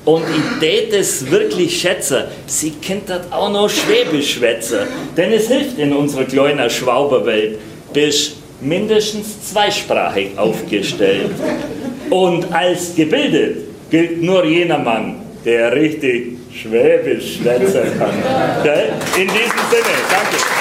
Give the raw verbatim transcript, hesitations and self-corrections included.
Und ich tät es wirklich schätzen, sie kennt das auch noch Schwäbisch schwätzen. Denn es hilft in unserer kleinen Schwauberwelt, bis mindestens zweisprachig aufgestellt. Und als gebildet gilt nur jener Mann, der richtig Schwäbisch schwätzen kann. In diesem Sinne, danke.